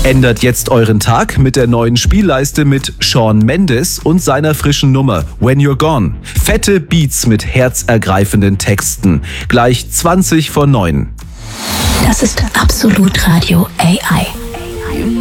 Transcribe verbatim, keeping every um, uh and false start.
Ändert jetzt euren Tag mit der neuen Spielleiste mit Shawn Mendes und seiner frischen Nummer When You're Gone. Fette Beats mit herzergreifenden Texten. Gleich zwanzig vor neun. Das ist Absolut Radio A I.